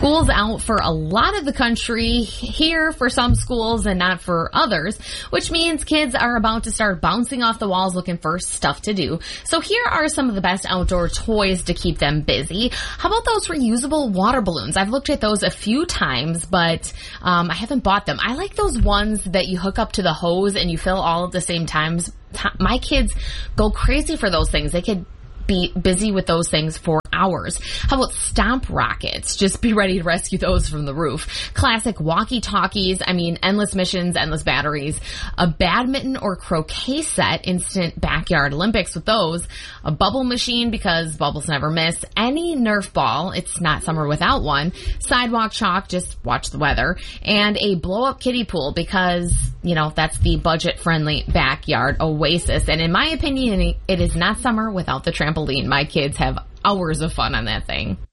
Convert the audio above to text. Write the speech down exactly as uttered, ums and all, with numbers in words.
School's out for a lot of the country, here for some schools and not for others, which means kids are about to start bouncing off the walls looking for stuff to do. So here are some of the best outdoor toys to keep them busy. How about those reusable water balloons? I've looked at those a few times, but um, I haven't bought them. I like those ones that you hook up to the hose and you fill all at the same times. My kids go crazy for those things. They could be busy with those things for hours. How about stomp rockets? Just be ready to rescue those from the roof. Classic walkie-talkies. I mean, endless missions, endless batteries. A badminton or croquet set. Instant backyard Olympics with those. A bubble machine because bubbles never miss. Any Nerf ball. It's not summer without one. Sidewalk chalk. Just watch the weather. And a blow-up kiddie pool because, you know, that's the budget-friendly backyard oasis. And in my opinion, it is not summer without the trampoline. My kids have hours of fun on that thing.